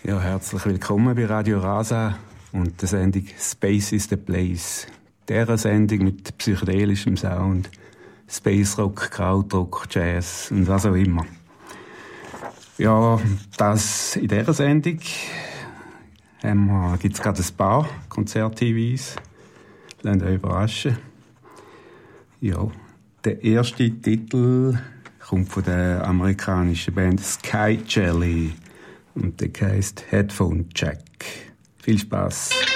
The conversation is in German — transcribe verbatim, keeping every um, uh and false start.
Ja, herzlich willkommen bei Radio Rasa und der Sendung Space is the Place. Dieser Sendung mit psychedelischem Sound, Space Rock, Krautrock, Jazz und was auch immer. Ja, das in dieser Sendung gibt es gerade ein paar Konzert-T Vs. Lasst euch überraschen. Ja, der erste Titel kommt von der amerikanischen Band Sky Jelly und der heisst Headphone Jack. Viel Spaß!